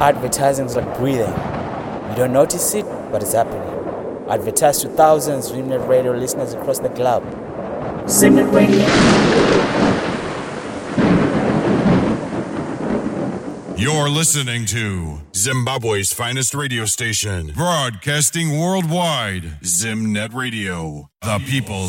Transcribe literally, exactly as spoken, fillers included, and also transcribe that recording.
Advertising is like breathing. You don't notice it, but it's happening. Advertise to thousands of Zimnet Radio listeners across the globe. Zimnet Radio. You're listening to Zimbabwe's finest radio station, broadcasting worldwide. Zimnet Radio, the people's